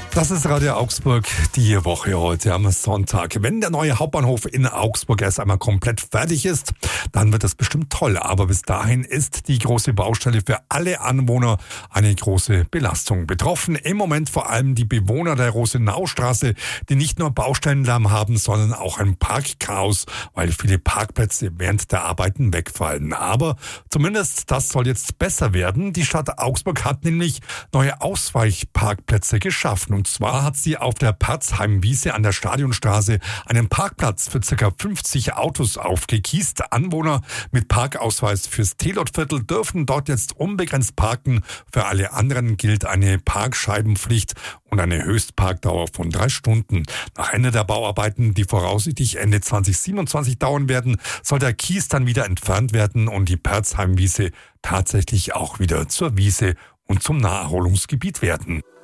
Das ist Radio Augsburg, die Woche heute am Sonntag. Wenn der neue Hauptbahnhof in Augsburg erst einmal komplett fertig ist, dann wird das bestimmt toll. Aber bis dahin ist die große Baustelle für alle Anwohner eine große Belastung. Betroffen im Moment vor allem die Bewohner der Rosenaustraße, die nicht nur Baustellenlärm haben, sondern auch ein Parkchaos, weil viele Parkplätze während der Arbeiten wegfallen. Aber zumindest das soll jetzt besser werden. Die Stadt Augsburg hat nämlich neue Ausweichparkplätze geschaffen. Und zwar hat sie auf der Perzheimwiese an der Stadionstraße einen Parkplatz für ca. 50 Autos aufgekiest. Anwohner mit Parkausweis fürs Telotviertel dürfen dort jetzt unbegrenzt parken. Für alle anderen gilt eine Parkscheibenpflicht und eine Höchstparkdauer von 3 Stunden. Nach Ende der Bauarbeiten, die voraussichtlich Ende 2027 dauern werden, soll der Kies dann wieder entfernt werden und die Perzheimwiese tatsächlich auch wieder zur Wiese und zum Naherholungsgebiet werden.